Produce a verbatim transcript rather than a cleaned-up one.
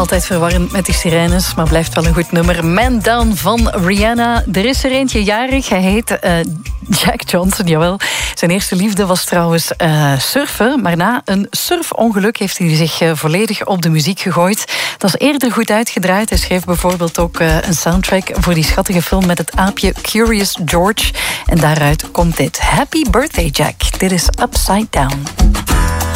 Altijd verwarrend met die sirenes, maar blijft wel een goed nummer. Man Down van Rihanna. Er is er eentje jarig. Hij heet uh, Jack Johnson, jawel. Zijn eerste liefde was trouwens uh, surfen. Maar na een surfongeluk heeft hij zich uh, volledig op de muziek gegooid. Dat is eerder goed uitgedraaid. Hij schreef bijvoorbeeld ook uh, een soundtrack voor die schattige film met het aapje Curious George. En daaruit komt dit. Happy birthday, Jack. Dit is Upside Down.